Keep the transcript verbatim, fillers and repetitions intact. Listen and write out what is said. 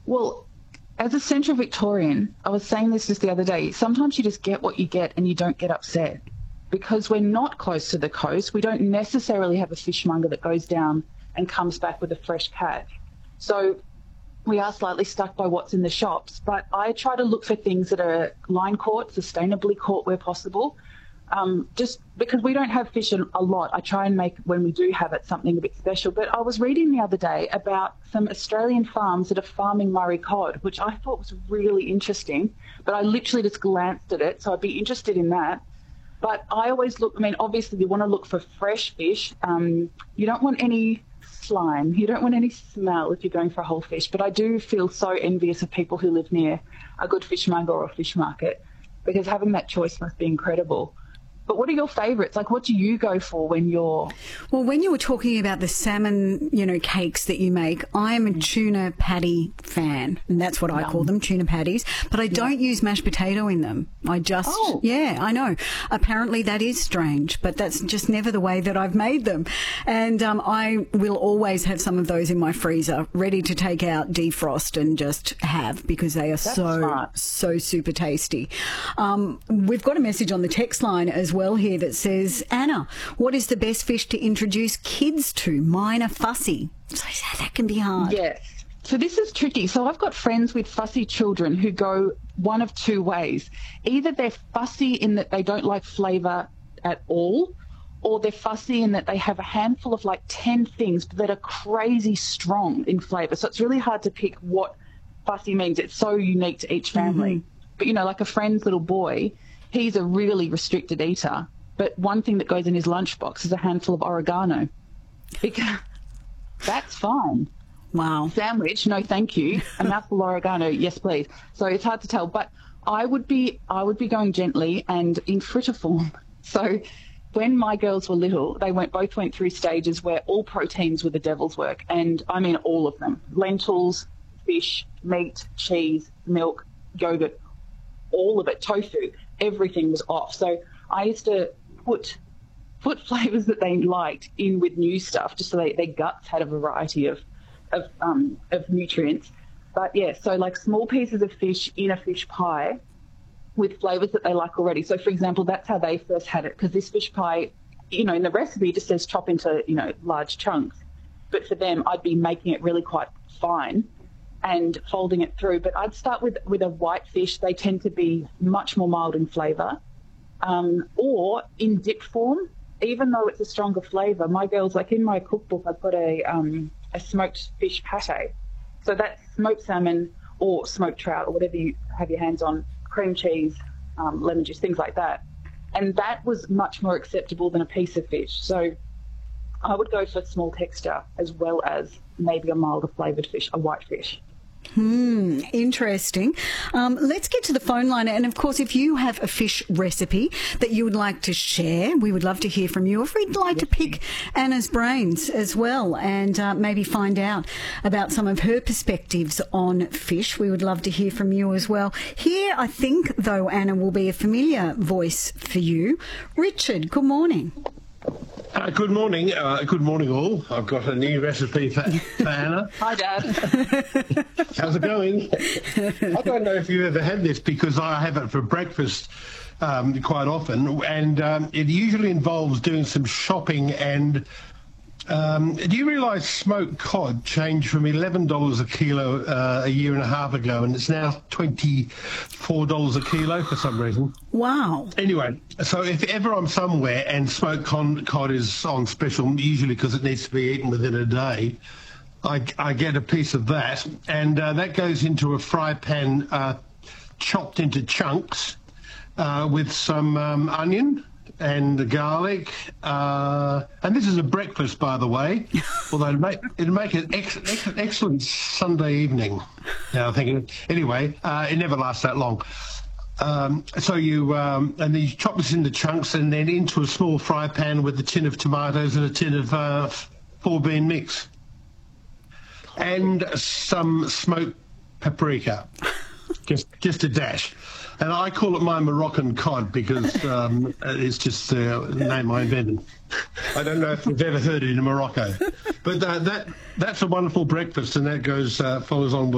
Well, as a Central Victorian, I was saying this just the other day, sometimes you just get what you get and you don't get upset. Because we're not close to the coast, we don't necessarily have a fishmonger that goes down and comes back with a fresh catch. So we are slightly stuck by what's in the shops, but I try to look for things that are line caught, sustainably caught where possible. Um, just because we don't have fish a lot, I try and make, when we do have it, something a bit special. But I was reading the other day about some Australian farms that are farming Murray cod, which I thought was really interesting, but I literally just glanced at it, so I'd be interested in that. But I always look, I mean, obviously you want to look for fresh fish. Um, you don't want any slime. You don't want any smell if you're going for a whole fish. But I do feel so envious of people who live near a good fishmonger or a fish market, because having that choice must be incredible. But what are your favourites? Like, what do you go for when you're... Well, when you were talking about the salmon, you know, cakes that you make, I am a tuna patty fan, and that's what I Yum. call them, tuna patties. But I don't yeah. use mashed potato in them. I just... Oh. Yeah, I know. Apparently that is strange, but that's just never the way that I've made them. And um, I will always have some of those in my freezer, ready to take out, defrost, and just have, because they are that's so, smart. so super tasty. Um, we've got a message on the text line as well here that says, Anna, what is the best fish to introduce kids to? Mine are fussy. So that can be hard. Yes. So this is tricky. So I've got friends with fussy children who go one of two ways. Either they're fussy in that they don't like flavour at all, or they're fussy in that they have a handful of like ten things that are crazy strong in flavour. So it's really hard to pick what fussy means. It's so unique to each family. Mm-hmm. But, you know, like a friend's little boy, he's a really restricted eater, but one thing that goes in his lunchbox is a handful of oregano. Because that's fine. Wow. Sandwich, no thank you. A mouthful of oregano, yes please. So it's hard to tell, but I would be I would be going gently and in fritter form. So when my girls were little, they went both went through stages where all proteins were the devil's work, and I mean all of them. Lentils, fish, meat, cheese, milk, yogurt, all of it, tofu. Everything was off. So I used to put put flavours that they liked in with new stuff, just so they, their guts had a variety of of um of nutrients. But yeah, so like small pieces of fish in a fish pie with flavours that they like already. So for example, that's how they first had it, because this fish pie, you know, in the recipe it just says chop into, you know, large chunks. But for them, I'd be making it really quite fine and folding it through. But I'd start with, with a white fish. They tend to be much more mild in flavour. Um, or in dip form, even though it's a stronger flavour, my girls, like in my cookbook, I've got a, um, a smoked fish pate. So that's smoked salmon or smoked trout or whatever you have your hands on, cream cheese, um, lemon juice, things like that. And that was much more acceptable than a piece of fish. So I would go for small texture as well as maybe a milder flavoured fish, a white fish. Hmm, interesting. Um, let's get to the phone line. And, of course, if you have a fish recipe that you would like to share, we would love to hear from you. If we'd like to pick Anna's brains as well and uh, maybe find out about some of her perspectives on fish, we would love to hear from you as well. Here, I think, though, Anna, will be a familiar voice for you. Richard, good morning. Uh, good morning. Uh, good morning, all. I've got a new recipe for, for Anna. Hi, Dad. How's it going? I don't know if you've ever had this, because I have it for breakfast um, quite often, and um, it usually involves doing some shopping. And um, do you realise smoked cod changed from eleven dollars a kilo uh, a year and a half ago, and it's now twenty-four dollars a kilo for some reason? Wow. Anyway, so if ever I'm somewhere and smoked con- cod is on special, usually because it needs to be eaten within a day, I, I get a piece of that, and uh, that goes into a fry pan uh, chopped into chunks uh, with some um, onion and garlic, uh, and this is a breakfast, by the way, although it'd make, it'd make an ex- ex- excellent Sunday evening. Now, I think, anyway, uh, it never lasts that long. Um, so you, um, and then you chop this into chunks and then into a small fry pan with a tin of tomatoes and a tin of uh, four bean mix. And some smoked paprika, just just a dash. And I call it my Moroccan cod because um, it's just the name I invented. I don't know if you've ever heard it in Morocco. But uh, that that's a wonderful breakfast, and that goes uh, follows on with